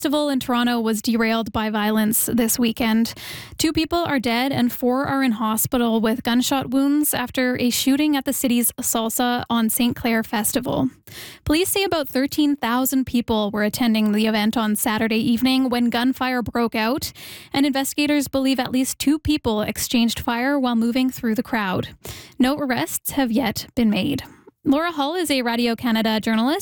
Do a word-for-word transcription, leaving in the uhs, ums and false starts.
Festival in Toronto was derailed by violence this weekend. Two people are dead and four are in hospital with gunshot wounds after a shooting at the city's Salsa on Saint Clair Festival. Police say about thirteen thousand people were attending the event on Saturday evening when gunfire broke out, and investigators believe at least two people exchanged fire while moving through the crowd. No arrests have yet been made. Laura Hull is a Radio Canada journalist.